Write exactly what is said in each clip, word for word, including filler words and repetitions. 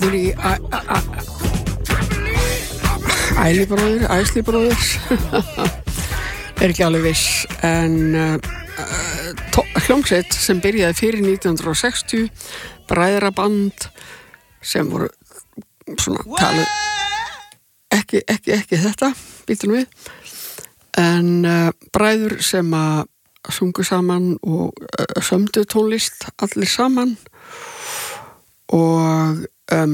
í Ælibróðir, Æslibróðir er ekki alveg viss en uh, hljómsveit sem byrjaði fyrir nítján hundruð sextíu, bræðraband sem voru svona talið ekki, ekki, ekki þetta býtum við en uh, bræður sem að sungu saman og uh, sömdu tónlist allir saman og um,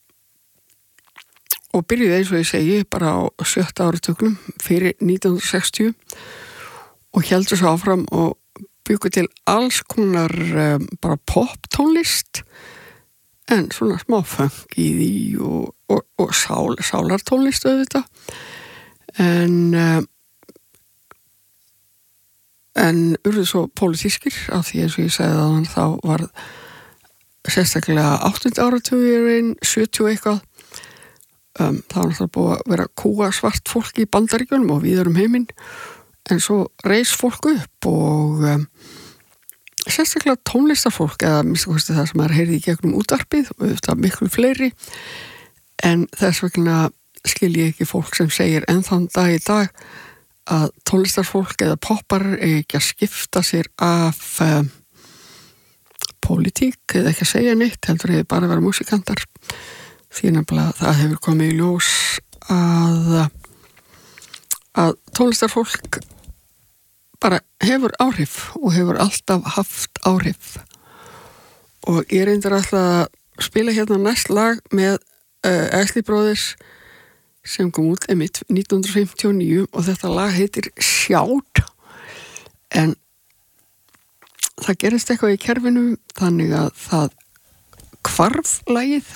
og byrjuði eins og ég segi bara á sjötta áratögnum fyrir nítján hundruð sextíu og héldu svo áfram og byggu til alls konar um, bara pop tónlist en svona smá funk í því og, og, og sál, sálartónlist auðvitað en um, en urðu svo pólitískir af því eins og ég segði að hann þá var sérstaklega áttunda áratugurinn sjötíu eitthvað Um, það var náttúrulega búið að vera að kúga svart fólk í Bandaríkjunum og víðar um heiminn en svo reis fólk upp og um, sérstaklega tónlistarfólk eða minnst kosti það sem er heyrði í gegnum útvarpið og auðvitað miklu fleiri en þess vegna skil ég ekki fólk sem segir enn þann dag í dag að tónlistarfólk eða poppar ekki að skipta sér af um, pólitík eða ekki að segja neitt heldur hefur bara verið músikantar því nefnilega það hefur komið í ljós að að tónlistarfólk bara hefur áhrif og hefur alltaf haft áhrif og ég reyndar alltaf að spila hérna næst lag með uh, Æslibróðir sem kom út einmitt nítján hundruð fimmtíu og níu og þetta lag heitir Sjátt en það gerist eitthvað í kerfinu þannig að það hvarf lagið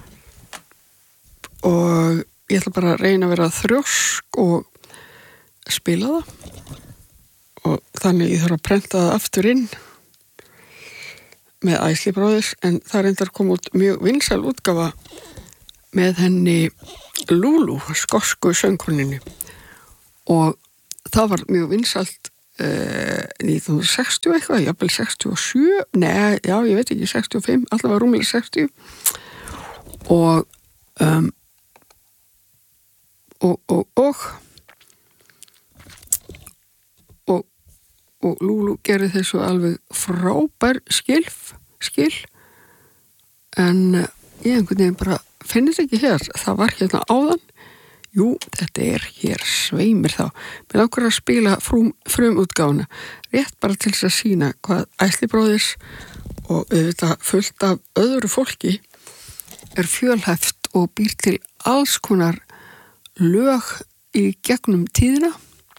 og ég ætla bara að reyna að vera þrjósk og spila það og þannig ég þarf að prenta það aftur inn með Æslibróðir en það reyndar kom út mjög vinsæl útgáfa með henni Lulu, skosku söngkonunni og það var mjög vinsælt uh, nítján hundruð sextíu eitthvað, jafnvel sextíu og sjö nei, já, ég veit ekki, sextíu og fimm allavega rúmlega sextíu og um og, og, og og og Lulu gerði þessu alveg frábær skilf skil en ég einhvern veginn bara finn þetta ekki hér, það var hérna áðan jú, þetta er hér sveimir þá, með okkur að spila frum, frumútgáfuna, rétt bara til þess að sína hvað Æslibróðir og auðvitað fullt af öðru fólki er fjölhæft og býr til alls konar lög í gegnum tíðina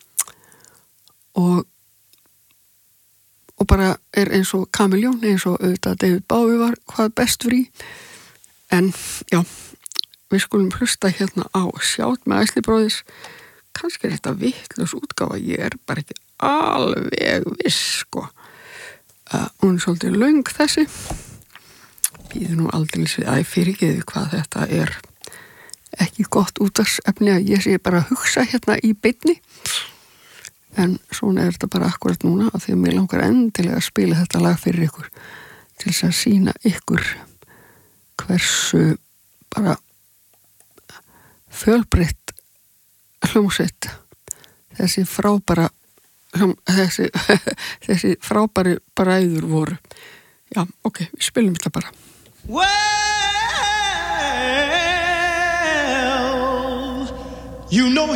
og og bara er eins og Kameljón eins og auðvitað David Bowie var hvað best frí en já, við skulum hlusta hérna á Sjátt með Æslibróðir kannski er þetta vitlaus útgáfa ég er bara ekki alveg viss sko uh, hún er svolítið löng þessi býður nú aldrei við æ fyrirgeðu hvað þetta er ekki gott útvarpsefni að ég sé bara að hugsa hérna í beinni en svona er þetta bara akkurat núna af því að mér langar endilega að spila þetta lag fyrir ykkur til þess að sýna ykkur hversu bara fjölbreytt hljómsveit þessi frábæra hljóm, þessi, þessi frábæri bræður voru já, ok, við spilum þetta bara Well, you know